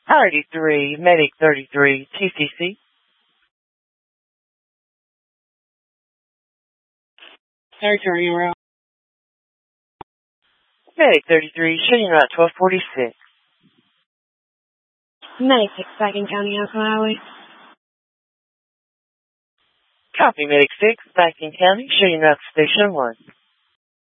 33, Medic 33, TCC. Territory route. Medic 33, showing route 1246. Medic 6, Backing County, Alpha Highway. Copy, Medic 6, Backing County, showing route to Station 1.